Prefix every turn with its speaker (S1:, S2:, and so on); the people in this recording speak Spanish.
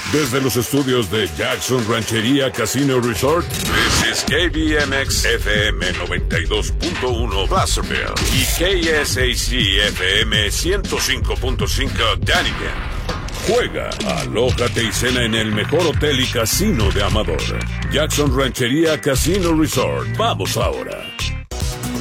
S1: Desde los estudios de Jackson Ranchería Casino Resort, this is KBMX FM 92.1 Placerville y KSAC FM 105.5 Dunnigan. Juega, alójate y cena en el mejor hotel y casino de Amador. Jackson Ranchería Casino Resort. Vamos ahora.